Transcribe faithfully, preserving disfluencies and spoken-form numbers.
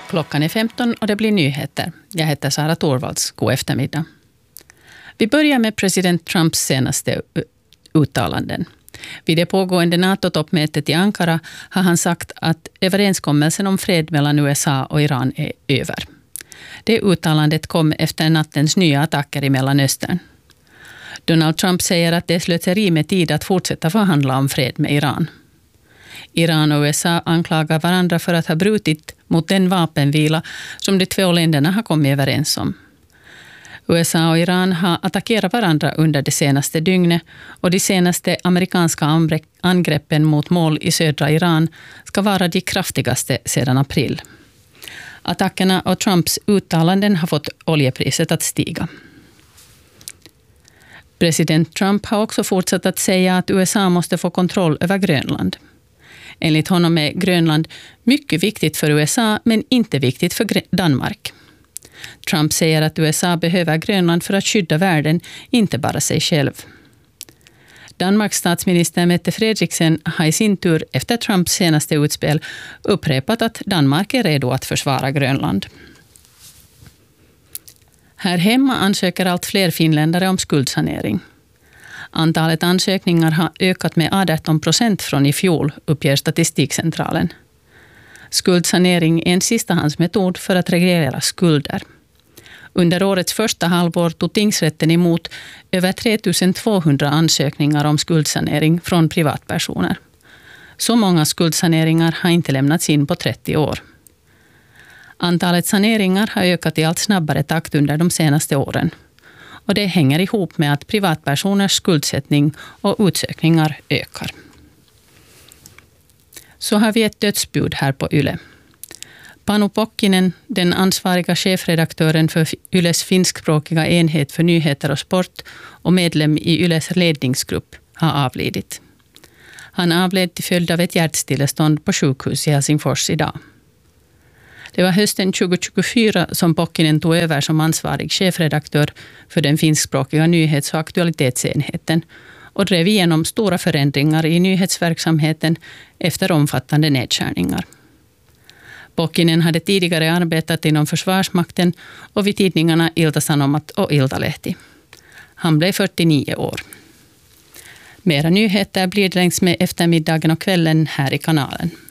Klockan är femton och det blir nyheter. Jag heter Sara Torvalds. God eftermiddag. Vi börjar med president Trumps senaste uttalanden. Vid det pågående NATO-toppmötet i Ankara har han sagt att överenskommelsen om fred mellan U S A och Iran är över. Det uttalandet kom efter nattens nya attacker i Mellanöstern. Donald Trump säger att det är slöseri med tid att fortsätta förhandla om fred med Iran. Iran och U S A anklagar varandra för att ha brutit mot den vapenvila som de två länderna har kommit överens om. U S A och Iran har attackerat varandra under det senaste dygnet och de senaste amerikanska angreppen mot mål i södra Iran ska vara de kraftigaste sedan april. Attackerna och Trumps uttalanden har fått oljepriset att stiga. President Trump har också fortsatt att säga att U S A måste få kontroll över Grönland. Enligt honom är Grönland mycket viktigt för U S A men inte viktigt för Danmark. Trump säger att U S A behöver Grönland för att skydda världen, inte bara sig själv. Danmarks statsminister Mette Frederiksen har i sin tur efter Trumps senaste utspel upprepat att Danmark är redo att försvara Grönland. Här hemma ansöker allt fler finländare om skuldsanering. Antalet ansökningar har ökat med arton procent från i fjol, uppger Statistikcentralen. Skuldsanering är en sistahandsmetod för att reglera skulder. Under årets första halvår tog tingsrätten emot över tre tusen tvåhundra ansökningar om skuldsanering från privatpersoner. Så många skuldsaneringar har inte lämnats in på trettio år. Antalet saneringar har ökat i allt snabbare takt under de senaste åren. Och det hänger ihop med att privatpersoners skuldsättning och utsökningar ökar. Så har vi ett dödsbud här på Yle. Panu Pokkinen, den ansvariga chefredaktören för Yles finskspråkiga enhet för nyheter och sport och medlem i Yles ledningsgrupp, har avlidit. Han avled till följd av ett hjärtstillestånd på sjukhus i Helsingfors idag. Det var hösten tjugohundratjugofyra som Pokkinen tog över som ansvarig chefredaktör för den finskspråkiga nyhets- och aktualitetsenheten och drev igenom stora förändringar i nyhetsverksamheten efter omfattande nedskärningar. Pokkinen hade tidigare arbetat inom Försvarsmakten och vid tidningarna Ilta-Sanomat och Iltalehti. Han blev fyrtionio år. Mera nyheter blir det längs med eftermiddagen och kvällen här i kanalen.